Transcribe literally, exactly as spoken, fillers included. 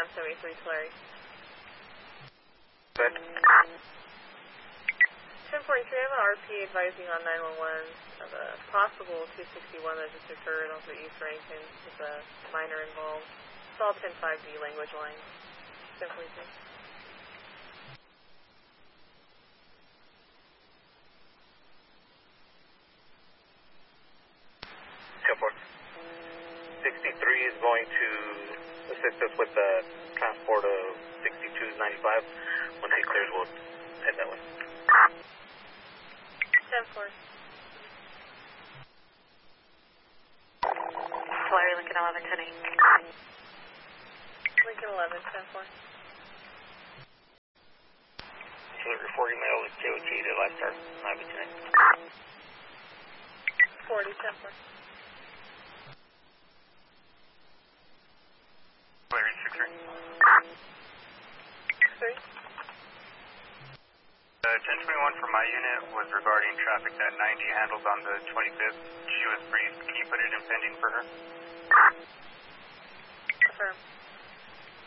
one seventy-three, Tulare. Good. ten forty-three, I have an R P advising on nine one one of a possible two sixty-one that just occurred off the East Rankin with a minor involved. It's all ten five D language line. ten forty-three. ten four. sixty-three is going to assist us with the transport of sixty-two ninety-five. Once he clears, we'll head that way. ten four. Tulare, Lincoln eleven, ten eight. Lincoln eleven, ten four. Delivery forty mail with J O T to Lifestar, nine ten eight. forty, ten four. Larry, six three. three. Uh, ten twenty-one for my unit was regarding traffic that ninety handled on the twenty-fifth. She was briefed. Can you put it in pending for her? Affirm.